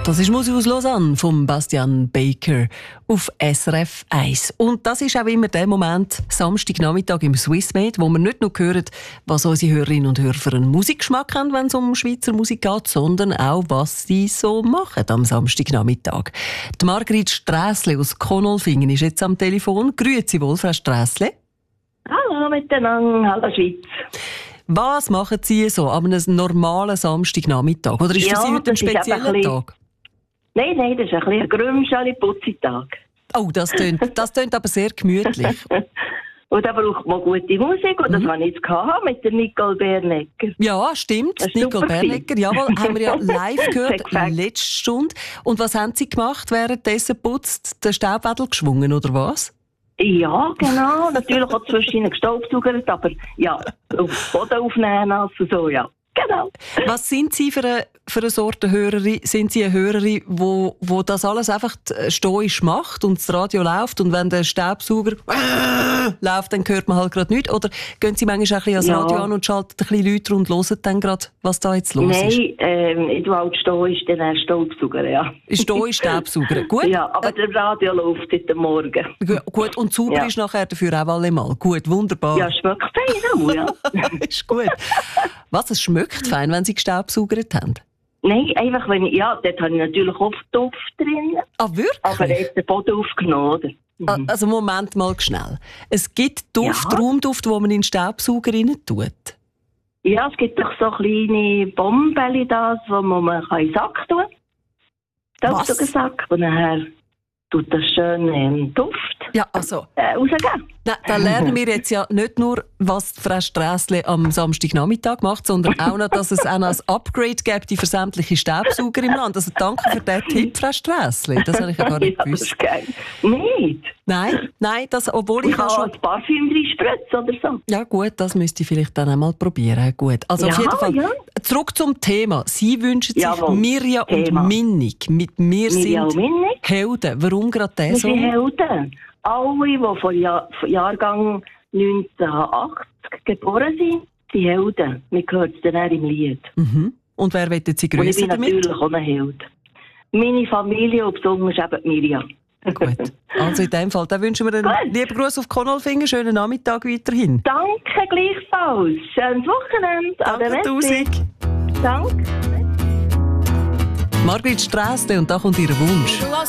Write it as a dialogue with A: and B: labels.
A: Das ist Musik aus Lausanne von Bastian Baker auf SRF 1. Und das ist auch immer der Moment, Samstagnachmittag im Swissmade, wo wir nicht nur hören, was unsere Hörerinnen und Hörer für einen Musikgeschmack haben, wenn es um Schweizer Musik geht, sondern auch, was sie so machen am Samstagnachmittag. Die Margrit Strässle aus Konolfingen ist jetzt am Telefon. Grüezi wohl, Frau Strässle.
B: Hallo miteinander, hallo Schweiz.
A: Was machen Sie so an einem normalen Samstagnachmittag? Oder ist für Sie heute ein spezieller Tag?
B: Nein, das ist ein grümschaler Putzitag.
A: Oh, das tönt aber sehr gemütlich.
B: Und da braucht man gute Musik. Und das habe ich jetzt mit der Nicole Bernecker.
A: Ja, stimmt. Nicole Bernecker, jawohl, haben wir ja live gehört, letzte Stunde. Und was haben Sie gemacht, währenddessen putzt? Den Staubwedel geschwungen, oder was?
B: Ja, genau. Natürlich auch zwischen gestaubsaugert, aber ja, auf Boden aufnehmen, also so, ja. Genau.
A: Was sind Sie für eine Sorte Hörerin? Sind Sie eine Hörerin, wo das alles einfach stoisch macht und das Radio läuft und wenn der Staubsauger läuft, dann hört man halt gerade nichts? Oder gehen Sie manchmal auch ein bisschen ans Radio an und schalten ein bisschen Leute und hören dann gerade, was da jetzt los ist?
B: Nein, ich tue halt stoisch den Staubsauger, ja.
A: Stoisch Staubsauger, gut.
B: Ja, aber der Radio läuft heute Morgen.
A: Gut, und sauber ist nachher dafür auch allemal. Gut, wunderbar.
B: Ja, schmeckt fein auch, ja.
A: Ist gut. Was, es schmeckt fein, wenn Sie gestaubsaugert haben?
B: Nein, einfach wenn ich, dort habe ich natürlich oft Duft drin.
A: Ah, wirklich?
B: Aber er ist den Boden aufgenommen.
A: Also Moment mal schnell. Es gibt Duft, Raumduft, den man in den Staubsauger rein tut?
B: Ja, es gibt doch so kleine Bomben, wo man in den Sack tun kann. Staubsaugersack. Und nachher tut das schön Duft rausgeben.
A: Da lernen wir jetzt ja nicht nur, was Frau Strässle am Samstagnachmittag macht, sondern auch noch, dass es auch noch ein Upgrade gibt für sämtliche Staubsauger im Land. Also danke für den Tipp, Frau Strässle. Das habe ich ja gar nicht gewusst.
B: Das ist geil. Nicht?
A: Nein, obwohl ich
B: kann schon ein Parfüm reinspritzen oder so.
A: Ja gut, das müsste ich vielleicht dann einmal probieren. Gut. Also auf jeden Fall, zurück zum Thema. Sie wünschen sich Mirja und Minnig. Mit mir sind Helden. Warum gerade das so?
B: Wir sind Helden. Alle, die von Jahrgang 1980 geboren sind Helden. Man hört es dann im Lied.
A: Mhm. Und wer wollen Sie grüßen damit?
B: Ich bin natürlich auch ein Held. Meine Familie und besonders eben Mirja.
A: Gut. Also in dem Fall, da wünschen wir einen lieben Gruß auf Konolfingen. Schönen Nachmittag weiterhin.
B: Danke gleichfalls. Schönes Wochenende.
A: Danke tausend.
B: Danke.
A: Margrit Strässle und da kommt ihr Wunsch.